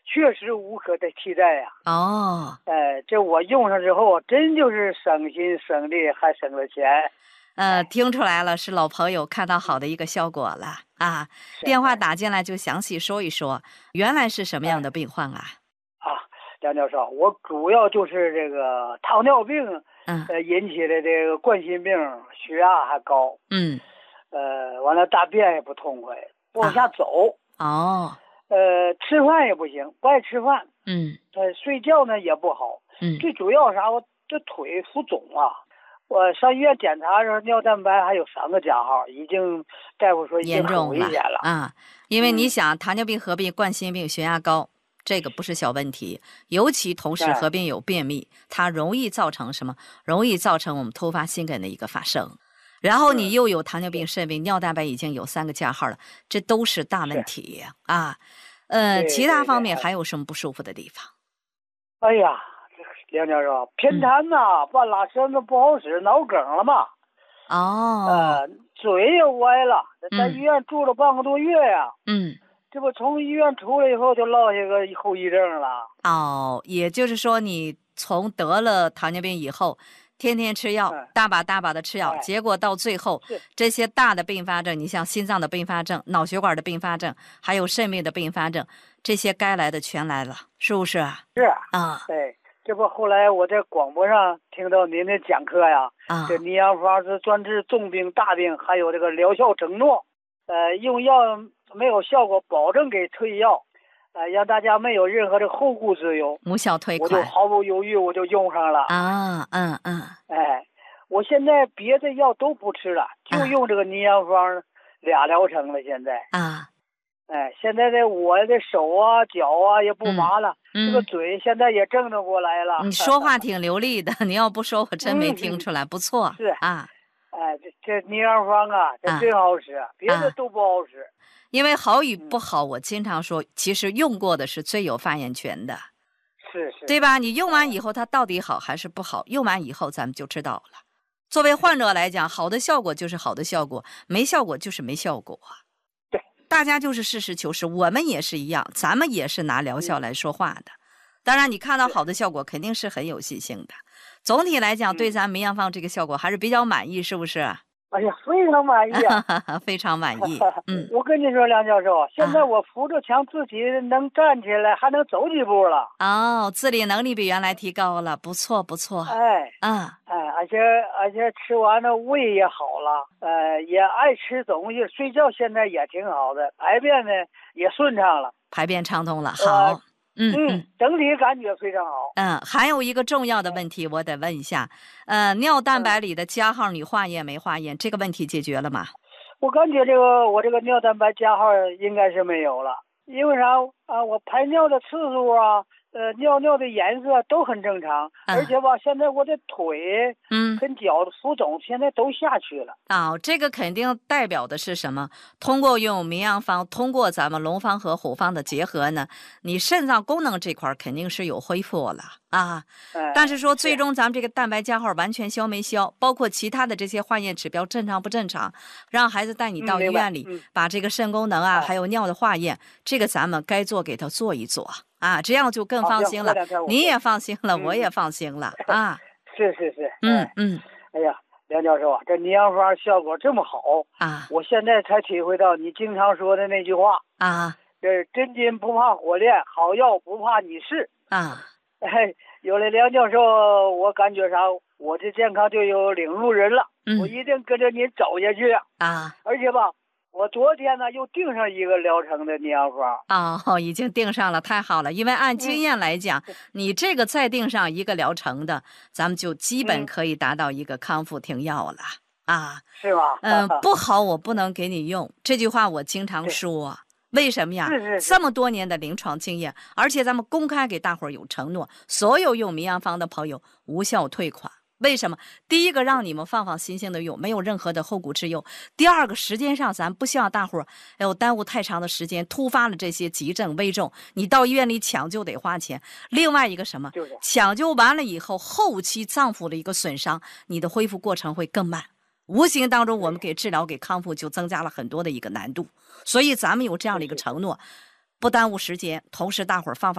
确实无可的替代呀。 哦， 这我用上之后，真就是省心省力，还省了钱。 听出来了，是老朋友看到好的一个效果了啊！电话打进来就详细说一说，原来是什么样的病患啊？ 梁教授，我主要就是这个糖尿病，引起的这个冠心病，血压还高，完了大便也不痛快，不往下走，吃饭也不行，不爱吃饭，睡觉呢也不好，最主要啥？我这腿浮肿啊。我上医院检查的时候，尿蛋白还有3个加号，大夫说已经很危险了啊！因为你想，糖尿病合并冠心病、血压高，这个不是小问题，尤其同时合并有便秘，它容易造成什么？容易造成我们突发心梗的一个发生。然后你又有糖尿病、肾病，尿蛋白已经有3个加号了，这都是大问题啊！其他方面还有什么不舒服的地方？ 哎呀！梁教授，偏瘫呐，半拉身子不好使，脑梗了嘛。嘴也歪了，在医院住了半个多月呀。这不从医院出来以后就落下个后遗症了。 也就是说你从得了糖尿病以后，天天吃药，大把的吃药，结果到最后这些大的并发症，你像心脏的并发症、脑血管的并发症，还有肾病的并发症，这些该来的全来了，是不是？ 是对。这不后来我在广播上听到您的讲课呀，这尼阳方是专治重病、大病，还有这个疗效承诺，用药没有效果，保证给退药，让大家没有任何的后顾之忧， 无效退款， 我就毫不犹豫我就用上了我现在别的药都不吃了，就用这个尼阳方2疗程了，现在现在我的手啊、脚啊也不麻了，这个嘴现在也正着过来了。 你说话挺流利的，你要不说我真没听出来，不错。 是这尼阳方这真好使，别的都不好使。 因为好与不好，我经常说，其实用过的是最有发言权的， 是， 对吧？你用完以后，它到底好还是不好？用完以后，咱们就知道了。作为患者来讲，好的效果就是好的效果，没效果就是没效果。大家就是实事求是，我们也是一样，咱们也是拿疗效来说话的。当然，你看到好的效果，肯定是很有信心的。总体来讲，对咱梅阳方这个效果还是比较满意，是不是？ 哎呀，非常满意非常满意。 我跟你说，梁教授，现在我扶着墙自己能站起来，还能走几步了。 自理能力比原来提高了，不错。 而且吃完了胃也好了，也爱吃东西，睡觉现在也挺好的，排便呢也顺畅了， 排便畅通了，好。 整体感觉非常好。 还有一个重要的问题，我得问一下，尿蛋白里的加号你化验没化验？这个问题解决了吗？ 我感觉我这个尿蛋白加号应该是没有了，因为啥我排尿的次数尿的颜色都很正常，而且现在我的腿跟脚的浮肿现在都下去了。 这个肯定代表的是什么？通过用明阳方，通过咱们龙方和虎方的结合呢，你肾脏功能这块肯定是有恢复了但是说最终咱们这个蛋白加号完全消没消，包括其他的这些化验指标正常不正常，让孩子带你到医院里，把这个肾功能还有尿的化验，这个咱们该做给他做一做这样就更放心了，你也放心了，我也放心了是。哎呀，梁教授这尼阳方效果这么好我现在才体会到你经常说的那句话这真金不怕火炼，好药不怕你试有了梁教授，我感觉我这健康就有领路人了，我一定跟着您走下去而且我昨天呢又订上一个疗程的尼阳方已经订上了，太好了。因为按经验来讲，你这个再订上一个疗程的，咱们就基本可以达到一个康复停药了是吧？ 不好我不能给你用，这句话我经常说。为什么呀？ 是这么多年的临床经验，而且咱们公开给大伙儿有承诺，所有用明阳方的朋友无效退款。为什么？第一个让你们放心的用，没有任何的后顾之忧。第二个，时间上咱不希望大伙儿耽误太长的时间，突发了这些急症危重，你到医院里抢救得花钱。另外一个什么？抢救完了以后，后期脏腑的一个损伤，你的恢复过程会更慢。无形当中我们给治疗给康复就增加了很多的一个难度，所以咱们有这样的一个承诺，不耽误时间，同时大伙儿放